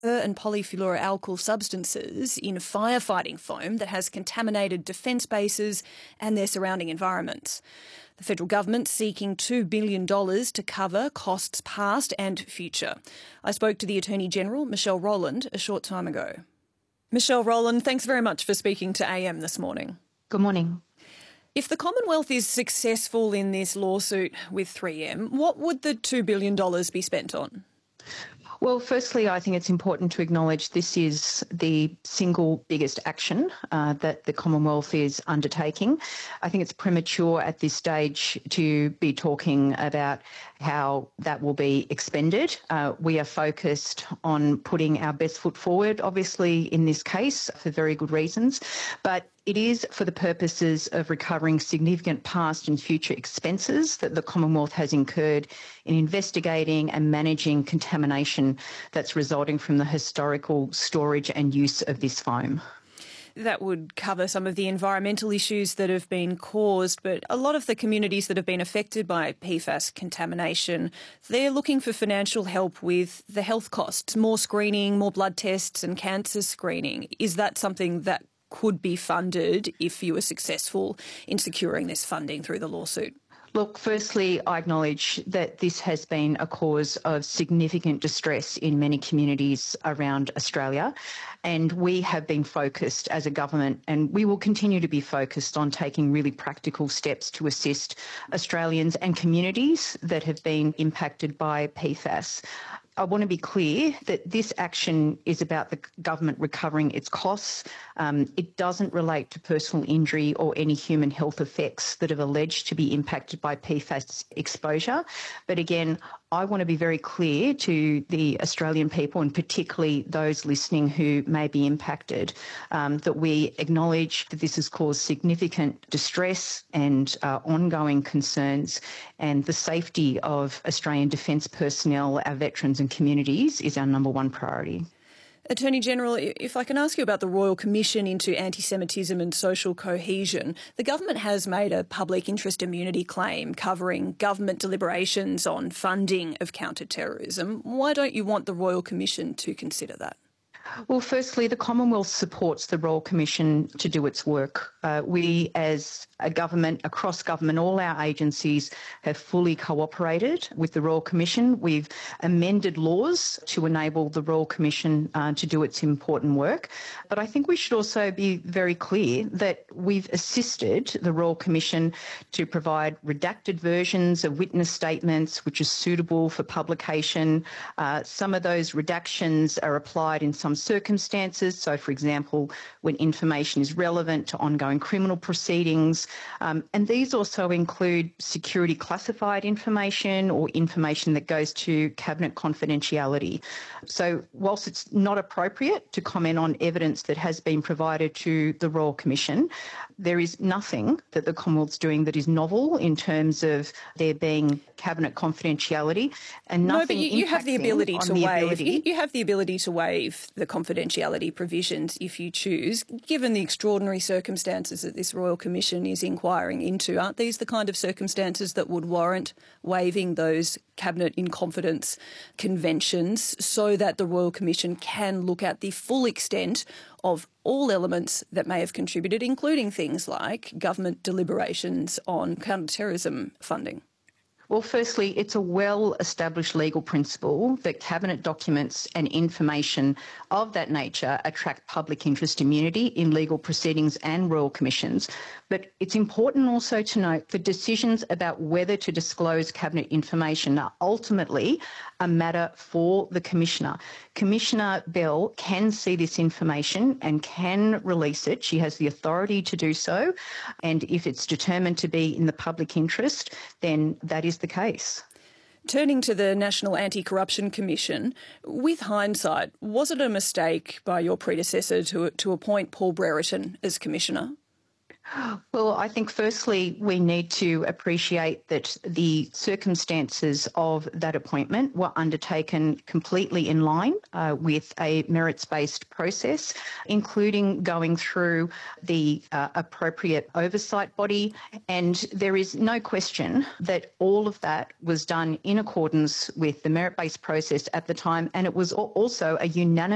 and polyfluoroalkyl substances in firefighting foam that has contaminated defence bases and their surrounding environments. The federal government seeking $2 billion to cover costs past and future. I spoke to the Attorney-General, Michelle Rowland, a short time ago. Michelle Rowland, thanks very much for speaking to AM this morning. Good morning. If the Commonwealth is successful in this lawsuit with 3M, what would the $2 billion be spent on? Well, firstly, I think it's important to acknowledge this is the single biggest action that the Commonwealth is undertaking. I think it's premature at this stage to be talking about how that will be expended. We are focused on putting our best foot forward, obviously, in this case, for very good reasons. But it is for the purposes of recovering significant past and future expenses that the Commonwealth has incurred in investigating and managing contamination that's resulting from the historical storage and use of this foam. That would cover some of the environmental issues that have been caused, but a lot of the communities that have been affected by PFAS contamination, they're looking for financial help with the health costs, more screening, more blood tests and cancer screening. Is that something that could be funded if you were successful in securing this funding through the lawsuit? Look, firstly, I acknowledge that this has been a cause of significant distress in many communities around Australia, and we have been focused as a government, and we will continue to be focused on taking really practical steps to assist Australians and communities that have been impacted by PFAS. I want to be clear that this action is about the government recovering its costs. It doesn't relate to personal injury or any human health effects that have alleged to be impacted by PFAS exposure. But again, I want to be very clear to the Australian people, and particularly those listening who may be impacted, that we acknowledge that this has caused significant distress and ongoing concerns, and the safety of Australian defence personnel, our veterans and communities is our number one priority. Attorney-General, if I can ask you about the Royal Commission into Anti-Semitism and Social Cohesion, the government has made a public interest immunity claim covering government deliberations on funding of counter-terrorism. Why don't you want the Royal Commission to consider that? Well, firstly, the Commonwealth supports the Royal Commission to do its work. We, as a government, across government, all our agencies have fully cooperated with the Royal Commission. We've amended laws to enable the Royal Commission to do its important work. But I think we should also be very clear that we've assisted the Royal Commission to provide redacted versions of witness statements which are suitable for publication. Some of those redactions are applied in some circumstances. So, for example, when information is relevant to ongoing criminal proceedings. And these also include security classified information or information that goes to cabinet confidentiality. So whilst it's not appropriate to comment on evidence that has been provided to the Royal Commission, there is nothing that the Commonwealth's doing that is novel in terms of there being cabinet confidentiality, and nothing. No, but you have the ability to waive. You have the ability to waive the confidentiality provisions if you choose, given the extraordinary circumstances that this Royal Commission is inquiring into. Aren't these the kind of circumstances that would warrant waiving those cabinet in confidence conventions so that the Royal Commission can look at the full extent of all elements that may have contributed, including things like government deliberations on counter-terrorism funding? Well, firstly, it's a well-established legal principle that cabinet documents and information of that nature attract public interest immunity in legal proceedings and royal commissions. But it's important also to note that decisions about whether to disclose cabinet information are ultimately a matter for the Commissioner. Commissioner Bell can see this information and can release it. She has the authority to do so. And if it's determined to be in the public interest, then that is the case. Turning to the National Anti-Corruption Commission, with hindsight, was it a mistake by your predecessor to appoint Paul Brereton as Commissioner? Well, I think firstly we need to appreciate that the circumstances of that appointment were undertaken completely in line with a merits-based process, including going through the appropriate oversight body. And there is no question that all of that was done in accordance with the merit-based process at the time, and it was also a unanimous